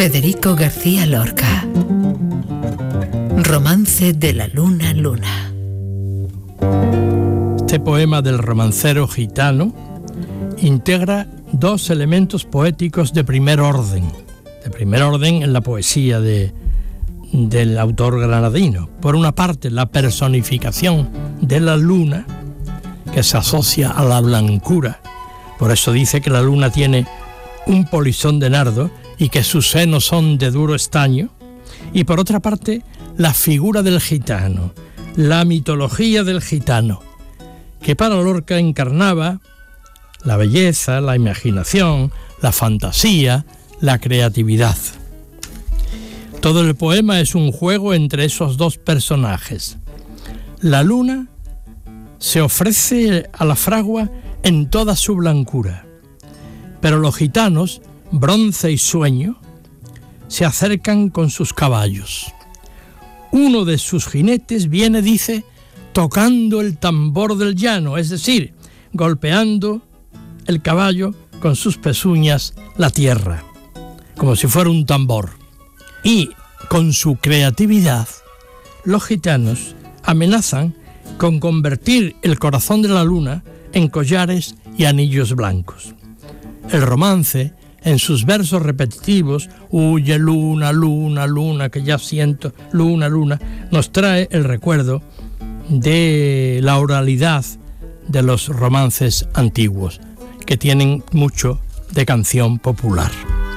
Federico García Lorca. Romance de la luna, luna. Este poema del romancero gitano integra dos elementos poéticos de primer orden en la poesía del autor granadino. Por una parte, la personificación de la luna, que se asocia a la blancura. Por eso dice que la luna tiene un polizón de nardo y que sus senos son de duro estaño. Y por otra parte, la figura del gitano, la mitología del gitano, que para Lorca encarnaba la belleza, la imaginación, la fantasía, la creatividad. Todo el poema es un juego entre esos dos personajes. La luna se ofrece a la fragua en toda su blancura, pero los gitanos, Bronce y Sueño, se acercan con sus caballos. Uno de sus jinetes viene, dice, tocando el tambor del llano, es decir, golpeando el caballo con sus pezuñas la tierra, como si fuera un tambor. Y con su creatividad, los gitanos amenazan con convertir el corazón de la luna en collares y anillos blancos. El romance, en sus versos repetitivos, huye luna, luna, luna, que ya siento, luna, luna, nos trae el recuerdo de la oralidad de los romances antiguos, que tienen mucho de canción popular.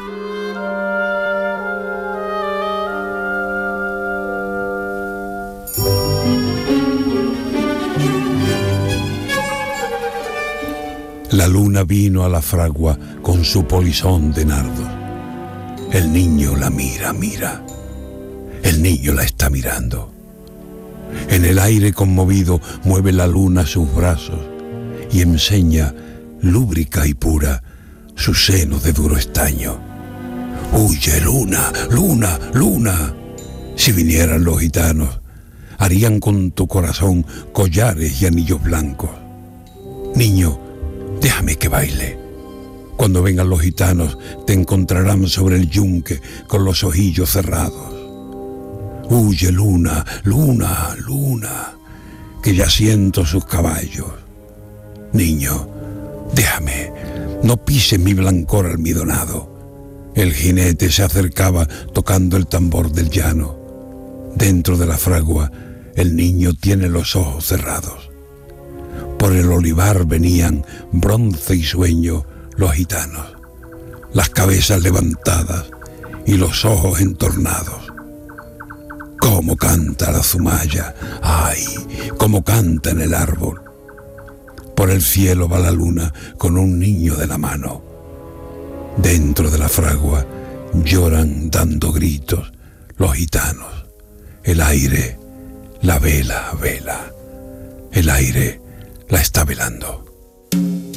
La luna vino a la fragua con su polizón de nardo. El niño la mira. El niño la está mirando. En el aire conmovido mueve la luna sus brazos y enseña, lúbrica y pura, su seno de duro estaño. Huye, luna, luna, luna. Si vinieran los gitanos, harían con tu corazón collares y anillos blancos. Niño, déjame que baile. Cuando vengan los gitanos, te encontrarán sobre el yunque con los ojillos cerrados. Huye, luna, luna, luna, que ya siento sus caballos. Niño, déjame, no pises mi blancor almidonado. El jinete se acercaba tocando el tambor del llano. Dentro de la fragua, el niño tiene los ojos cerrados. Por el olivar venían, Bronce y Sueño, los gitanos, las cabezas levantadas y los ojos entornados. Cómo canta la zumaya, ay, cómo canta en el árbol. Por el cielo va la luna con un niño de la mano. Dentro de la fragua lloran dando gritos los gitanos. El aire, la vela, el aire la está velando.